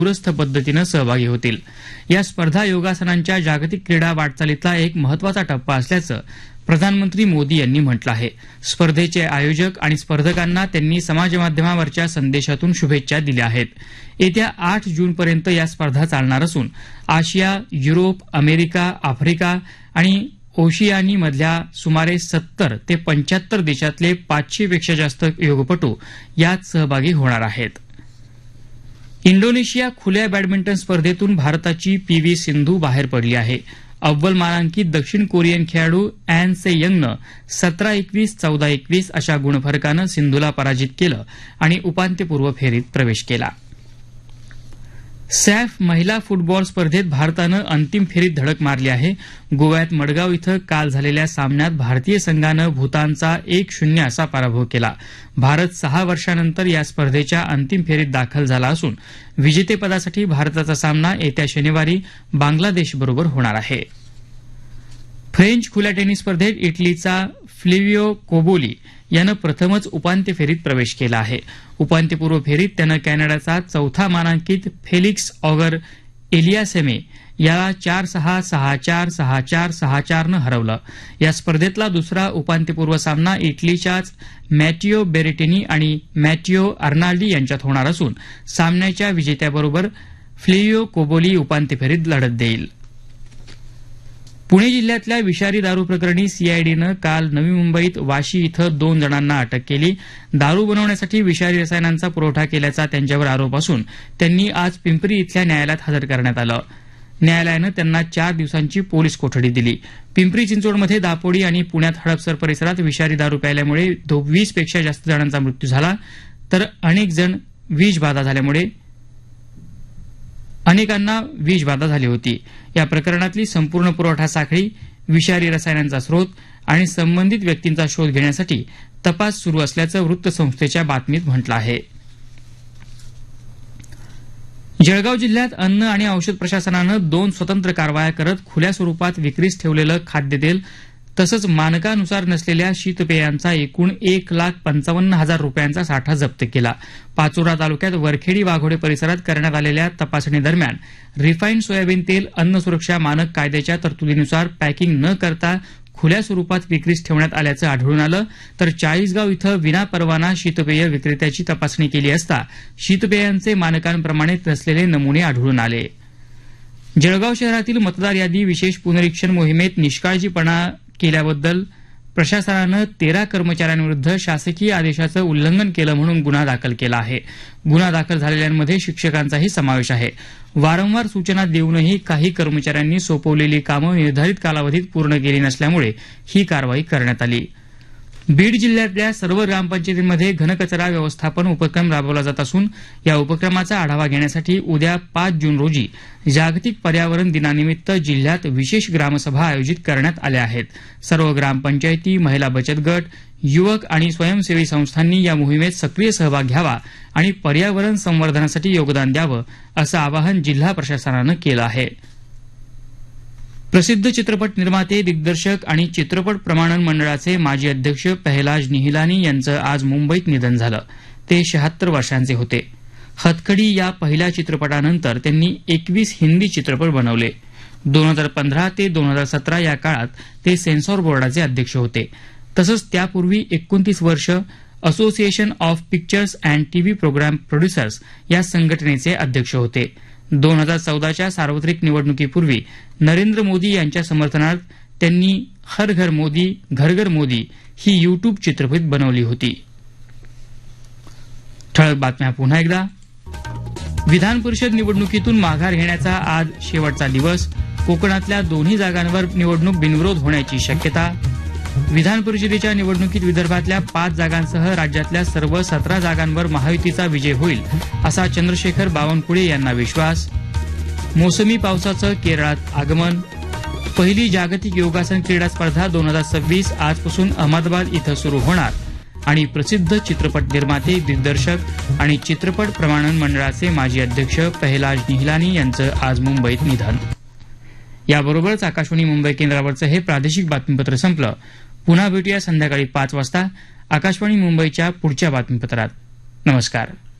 दूरस्थ पद्धतीनं सहभागी होतील. या स्पर्धा योगासनांच्या जागतिक क्रीडा वाटचालीतला एक महत्वाचा टप्पा असल्याचं प्रधानमंत्री मोदी यांनी म्हटलं आहे. स्पर्धेचे आयोजक आणि स्पर्धकांना त्यांनी समाजमाध्यमावरच्या संदेशातून शुभेच्छा दिल्या आहेत. येत्या 8 जूनपर्यंत या स्पर्धा चालणार असून आशिया, युरोप, अमेरिका, आफ्रिका आणि ओशियानीमधल्या सुमारे 70 ते 75 देशातले 500 पेक्षा जास्त योगपटू यात सहभागी होणार आहेत. इंडोनेशिया खुल्या बॅडमिंटन स्पर्धेतून भारताची पी.व्ही. सिंधू बाहेर पडली आहे. अव्वल मानांकित दक्षिण कोरियन खेळाडू अॅन से यंगनं 17-21, 14-21 अशा गुणफरकानं सिंधूला पराजित केलं आणि उपांत्यपूर्व फेरीत प्रवेश केला. सॅफ महिला फुटबॉल स्पर्धेत भारतानं अंतिम फेरीत धडक मारली आहे. गोव्यात मडगाव इथं काल झालेल्या सामन्यात भारतीय संघानं भूतानचा 1-0 असा पराभव केला. भारत 6 वर्षांनंतर या स्पर्धेच्या अंतिम फेरीत दाखल झाला असून विजेतेपदासाठी भारताचा सामना येत्या शनिवारी बांगलादेशबरोबर होणार आहे. फ्रेंच खुल्या टेनिस स्पर्धेत इटलीचा फ्लिविओ कोबोली यानं प्रथमच उपांत्य फेरीत प्रवेश केला आहे. उपांत्यपूर्व फेरीत त्यानं कॅनडाचा चौथा मानांकित फेलिक्स ऑगर एलियासेमे याला 4-6, 6-4, 6-4, 6-4नं हरवलं. या स्पर्धेतला दुसरा उपांत्यपूर्व सामना इटलीच्याच मॅटिओ बेरेटिनी आणि मॅटिओ अर्नाल्डी यांच्यात होणार असून सामन्याच्या विजेत्याबरोबर फ्लिविओ कोबोली उपांत्य फेरीत लढत देईल. पुणे जिल्ह्यातल्या विषारी दारू प्रकरणी सीआयडीनं काल नवी मुंबईत वाशी इथं 2 जणांना अटक केली. दारू बनवण्यासाठी विषारी रसायनांचा पुरवठा केल्याचा त्यांच्यावर आरोप असून त्यांनी आज पिंपरी इथल्या न्यायालयात हजर करण्यात आलं. न्यायालयानं त्यांना 4 दिवसांची पोलीस कोठडी दिली. पिंपरी चिंचवडमध्ये दापोडी आणि पुण्यात हडपसर परिसरात विषारी दारू प्यायल्यामुळे 20 पेक्षा जास्त जणांचा मृत्यू झाला तर अनेकांना विषबाधा झाली होती. या प्रकरणातली संपूर्ण पुरवठा साखळी, विषारी रसायनांचा स्रोत आणि संबंधित व्यक्तींचा शोध घेण्यासाठी तपास सुरू असल्याचं वृत्तसंस्थेच्या बातमीत म्हटलं आहे. जळगाव जिल्ह्यात अन्न आणि औषध प्रशासनानं 2 स्वतंत्र कारवाया करत खुल्या स्वरूपात विक्रीस ठेवलेलं खाद्यतेल तसंच मानकानुसार नसलेल्या शीतपेयांचा एकूण 1,55,000 रुपयांचा साठा जप्त केला. पाचोरा तालुक्यात वरखेडी वाघोडे परिसरात करण्यात आलेल्या तपासणीदरम्यान रिफाईंड सोयाबीन तेल अन्न सुरक्षा मानक कायद्याच्या तरतुदीनुसार पॅकिंग न करता खुल्या स्वरूपात विक्रीस ठेवण्यात आल्याचं आढळून आलं. तर चाळीसगाव इथं विनापरवाना शीतपेय विक्रेत्याची तपासणी केली असता शीतपेयांचे मानकांप्रमाणे नसलेले नमुने आढळून आले. जळगाव शहरातील मतदार यादी विशेष पुनरीक्षण मोहिमेत निष्काळजीपणा केल्याबद्दल प्रशासनानं 13 कर्मचाऱ्यांविरुद्ध शासकीय आदेशाचं उल्लंघन केलं म्हणून गुन्हा दाखल केला आहे. गुन्हा दाखल झालेल्यांमध्ये शिक्षकांचाही समावेश आहे. वारंवार सूचना देऊनही काही कर्मचाऱ्यांनी सोपवलेली कामं निर्धारित कालावधीत पूर्ण केली नसल्यामुळे ही कारवाई करण्यात आली. बीड जिल्ह्यातल्या सर्व ग्रामपंचायतींमध्ये घनकचरा व्यवस्थापन उपक्रम राबवला जात असून या उपक्रमाचा आढावा घेण्यासाठी उद्या 5 जून रोजी जागतिक पर्यावरण दिनानिमित्त जिल्ह्यात विशेष ग्रामसभा आयोजित करण्यात आल्या आहेत. सर्व ग्रामपंचायती, महिला बचत गट, युवक आणि स्वयंसेवी संस्थांनी या मोहिमेत सक्रिय सहभाग घ्यावा आणि पर्यावरण संवर्धनासाठी योगदान द्यावं असं आवाहन जिल्हा प्रशासनानं केलं आहे. प्रसिद्ध चित्रपट निर्माते, दिग्दर्शक आणि चित्रपट प्रमाणन मंडळाचे माजी अध्यक्ष पहलाज निहिलानी यांचं आज मुंबईत निधन झालं. ते 76 वर्षांचे होते. हथकडी या पहिल्या चित्रपटानंतर त्यांनी 21 हिंदी चित्रपट बनवले. 2015 ते 2017 या काळात ते सेन्सॉर बोर्डाचे अध्यक्ष होते. तसंच त्यापूर्वी 29 वर्ष association of pictures and TV programme producers या संघटनेचे अध्यक्ष होते. 2014च्या सार्वत्रिक निवडणुकीपूर्वी नरेंद्र मोदी यांच्या समर्थनार्थ त्यांनी हर घर मोदी घर घर मोदी ही युट्यूब चित्रफित बनवली होती. ठळक बातम्या पुन्हा एकदा. विधान परिषद निवडणुकीतून माघार घेण्याचा आज शेवटचा दिवस. कोकणातल्या दोन्ही जागांवर निवडणूक बिनविरोध होण्याची शक्यता. विधान परिषदेच्या निवडणुकीत विदर्भातल्या 5 जागांसह राज्यातल्या सर्व 17 जागांवर महायुतीचा विजय होईल असा चंद्रशेखर बावनकुळे यांना विश्वास. मोसमी पावसाचं केरळात आगमन. पहिली जागतिक योगासन क्रीडा स्पर्धा 2026 आजपासून अहमदाबाद इथं सुरू होणार. आणि प्रसिद्ध चित्रपट निर्माते, दिग्दर्शक आणि चित्रपट प्रमाणन मंडळाचे माजी अध्यक्ष पहलाज निहिलानी यांचं आज मुंबईत निधन. याबरोबरच आकाशवाणी मुंबई केंद्रावरचं हे प्रादेशिक बातमीपत्र संपलं. पुन्हा भेटूया संध्याकाळी 5 वाजता आकाशवाणी मुंबईच्या पुढच्या बातमीपत्रात. नमस्कार.